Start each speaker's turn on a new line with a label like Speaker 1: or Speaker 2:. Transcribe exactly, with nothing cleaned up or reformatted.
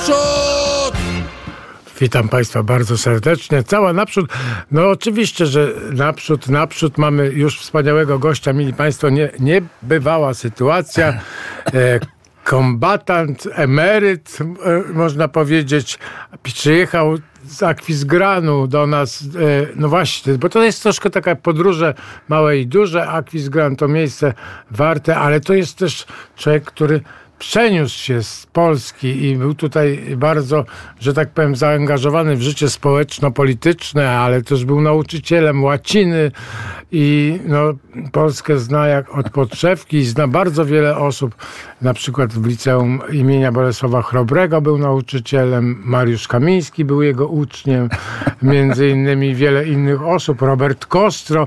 Speaker 1: naprzód!
Speaker 2: Witam Państwa bardzo serdecznie. Cała naprzód. No oczywiście, że naprzód, naprzód mamy już wspaniałego gościa. Mili Państwo, nie, niebywała sytuacja. E, kombatant, emeryt, e, można powiedzieć, przyjechał z Akwizgranu do nas. E, no właśnie, bo to jest troszkę taka podróże małe i duże. Akwizgran to miejsce warte, ale to jest też człowiek, który przeniósł się z Polski i był tutaj bardzo, że tak powiem, zaangażowany w życie społeczno-polityczne, ale też był nauczycielem łaciny i no, Polskę zna jak od podszewki i zna bardzo wiele osób. Na przykład w liceum imienia Bolesława Chrobrego był nauczycielem, Mariusz Kamiński był jego uczniem, między innymi wiele innych osób, Robert Kostro.